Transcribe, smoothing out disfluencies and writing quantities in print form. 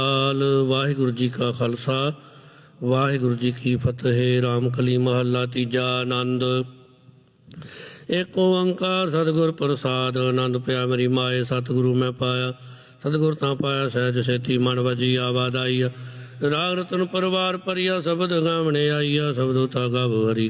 ਵਾਹਿਗੁਰੂ ਜੀ ਕਾ ਖਾਲਸਾ ਵਾਹਿਗੁਰੂ ਜੀ ਕੀ ਫਤਿਹ। ਰਾਮ ਕਲੀ ਮਹੱਲਾ ਤੀਜਾ। ਆਨੰਦ। ਏਕ ਓੰਕਾਰ ਸਤਿਗੁਰ ਪ੍ਰਸਾਦ। ਆਨੰਦ ਪਿਆ ਮੇਰੀ ਮਾਏ ਸਤਿਗੁਰੂ ਮੈਂ ਪਾਇਆ। ਸਤਿਗੁਰ ਤਾਂ ਪਾਇਆ ਸਹਿਜ ਸੇਤੀ ਮਨ ਵਜੀ ਆਵਾਦ ਆਈਆ। ਰਾਗ ਰਤਨ ਪਰਵਾਰ ਪਰਿਆ ਸ਼ਬਦ ਗਾਵਣੇ ਆਈਆ। ਸ਼ਬਦੋ ਤਾ ਗਾਵ ਹਰੀ